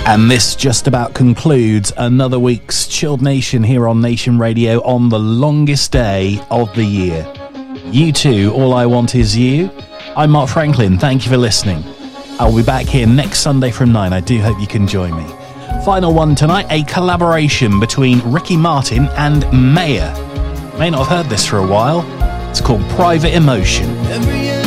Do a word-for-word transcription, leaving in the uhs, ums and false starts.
And this just about concludes another week's Chilled Nation here on Nation Radio on the longest day of the year. You too, All I Want Is You. I'm Mark Franklin, thank you for listening. I'll be back here next Sunday from nine. I do hope you can join me. Final one tonight, a collaboration between Ricky Martin and Maya. May not have heard this for a while. It's called Private Emotion. Every